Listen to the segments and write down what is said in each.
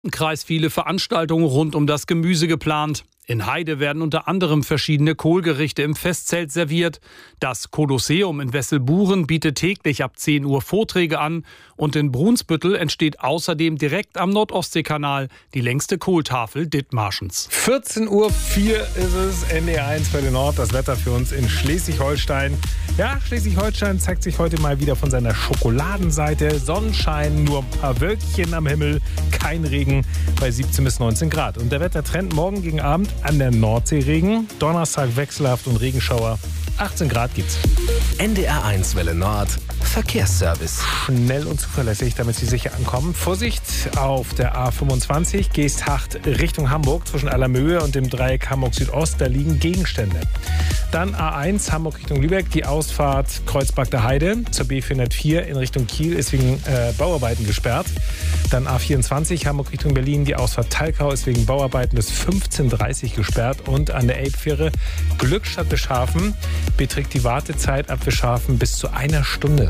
Im Kreis viele Veranstaltungen rund um das Gemüse geplant. In Heide werden unter anderem verschiedene Kohlgerichte im Festzelt serviert. Das Kolosseum in Wesselburen bietet täglich ab 10 Uhr Vorträge an. Und in Brunsbüttel entsteht außerdem direkt am Nordostseekanal die längste Kohltafel Dithmarschens. 14:04 Uhr ist es, NDR 1 Welle Nord, das Wetter für uns in Schleswig-Holstein. Ja, Schleswig-Holstein zeigt sich heute mal wieder von seiner Schokoladenseite. Sonnenschein, nur ein paar Wölkchen am Himmel, kein Regen bei 17 bis 19 Grad. Und der Wettertrend morgen gegen Abend an der Nordsee Regen, Donnerstag wechselhaft und Regenschauer. 18 Grad gibt's. NDR 1 Welle Nord, Verkehrsservice. Schnell und zuverlässig, damit Sie sicher ankommen. Vorsicht auf der A25, Geesthacht Richtung Hamburg zwischen Allermöhe und dem Dreieck Hamburg Südost. Da liegen Gegenstände. Dann A1 Hamburg Richtung Lübeck, die Ausfahrt Kreuzberg der Heide zur B404 in Richtung Kiel ist wegen Bauarbeiten gesperrt. Dann A24 Hamburg Richtung Berlin, die Ausfahrt Talkau ist wegen Bauarbeiten bis 15:30 Uhr gesperrt. Und an der Elbfähre Glückstadt Bischhafen beträgt die Wartezeit ab Bischhafen bis zu einer Stunde.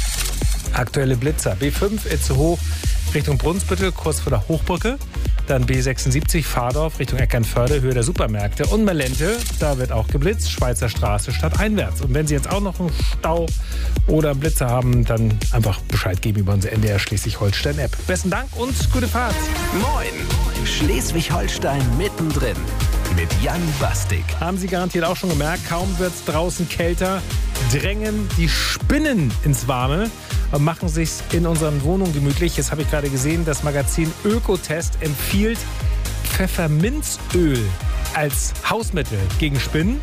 Aktuelle Blitzer. B5 Itzehoe Richtung Brunsbüttel, kurz vor der Hochbrücke. Dann B76 Fahrdorf Richtung Eckernförde, Höhe der Supermärkte. Und Malente, da wird auch geblitzt, Schweizer Straße stadteinwärts. Und wenn Sie jetzt auch noch einen Stau oder einen Blitzer haben, dann einfach Bescheid geben über unsere NDR Schleswig-Holstein-App. Besten Dank und gute Fahrt. Moin, Schleswig-Holstein mittendrin mit Jan Bastik. Haben Sie garantiert auch schon gemerkt, kaum wird es draußen kälter, drängen die Spinnen ins Warme und machen sich in unseren Wohnungen gemütlich. Jetzt habe ich gerade gesehen, das Magazin Ökotest empfiehlt Pfefferminzöl als Hausmittel gegen Spinnen.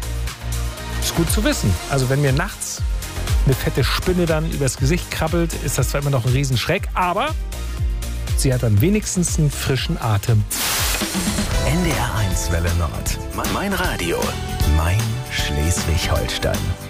Ist gut zu wissen. Also wenn mir nachts eine fette Spinne dann übers Gesicht krabbelt, ist das zwar immer noch ein Riesenschreck, aber sie hat dann wenigstens einen frischen Atem. NDR 1 Welle Nord. Mein Radio. Mein Schleswig-Holstein.